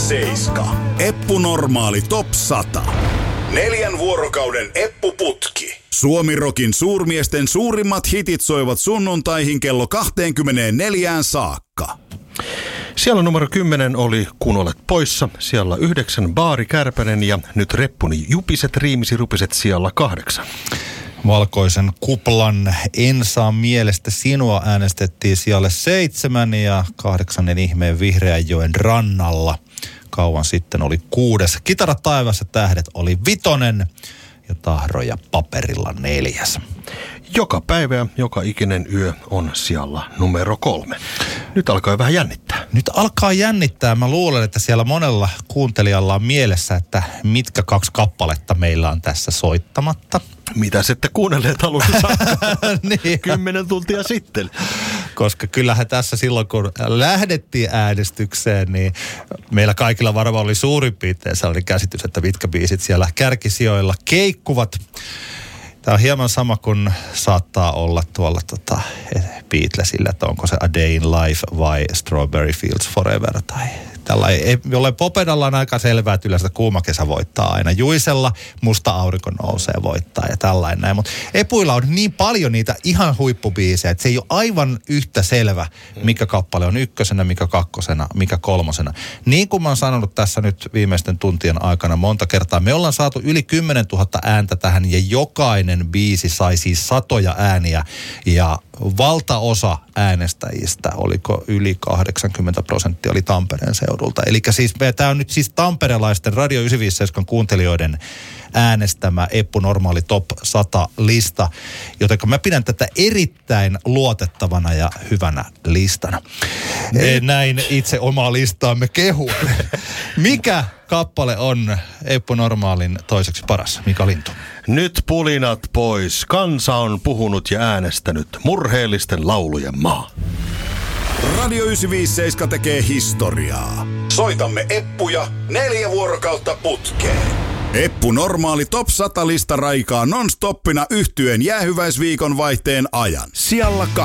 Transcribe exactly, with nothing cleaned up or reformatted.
yhdeksänkymmentäseitsemän. Eppu Normaali Top sata. Neljän vuorokauden Eppu-putki. Suomi-rokin suurmiesten suurimmat hitit soivat sunnuntaihin kello kaksikymmentäneljä saakka. Siellä numero kymmenen oli Kun olet poissa, siellä yhdeksän Baari Kärpänen ja Nyt reppuni jupiset riimisi rupiset siellä kahdeksan. Valkoisen kuplan En saa mielestä sinua äänestettiin siellä seitsemän ja kahdeksannen ihmeen Vihreänjoen rannalla. Kauan sitten oli kuudes. Kitarat taivassa tähdet oli vitonen ja Tahroja paperilla neljäs. Joka päivä ja joka ikinen yö on siellä numero kolme. Nyt alkaa vähän jännittää. Nyt alkaa jännittää. Mä luulen, että siellä monella kuuntelijalla on mielessä, että mitkä kaksi kappaletta meillä on tässä soittamatta. Mitä sitten kuunnelleet alusta saakka? Niin. Kymmenen tuntia sitten. Koska kyllähän tässä silloin, kun lähdettiin äänestykseen, niin meillä kaikilla varmaan oli suurin piirtein sellainen käsitys, että mitkä biisit siellä kärkisijoilla keikkuvat. Tämä on hieman sama kuin saattaa olla tuolla tota, Beatlesillä, että onko se A Day in Life vai Strawberry Fields Forever tai tällainen. Jollain Popedalla on aika selvää, että yleensä kuuma kesä voittaa aina. Juisella musta aurinko nousee voittaa ja tällainen näin. Mutta Epuilla on niin paljon niitä ihan huippubiisejä, että se ei ole aivan yhtä selvä, mikä kappale on ykkösenä, mikä kakkosena, mikä kolmosena. Niin kuin mä oon sanonut tässä nyt viimeisten tuntien aikana monta kertaa, me ollaan saatu yli kymmenen tuhatta ääntä tähän ja jokainen biisi sai siis satoja ääniä ja valtaosa äänestäjistä, oliko yli kahdeksankymmentä prosenttia, oli Tampereen seudulta. Eli siis tämä on nyt siis tamperelaisten Radio yhdeksänsataaviisikymmentäseitsemän kuuntelijoiden äänestämä Eppu Normaali Top sata lista, joten mä pidän tätä erittäin luotettavana ja hyvänä listana. Niin. Näin itse omaa listaamme kehuen. Mikä kappale on Eppu Normaalin toiseksi paras? Mika Lintu. Nyt pulinat pois. Kansa on puhunut ja äänestänyt. Murheellisten laulujen maa. Radio yhdeksänsataaviisikymmentäseitsemän tekee historiaa. Soitamme Eppuja neljä vuorokautta putkeen. Eppu Normaali Top sata lista raikaa non-stoppina yhtyen jäähyväisviikon vaihteen ajan. Sijalla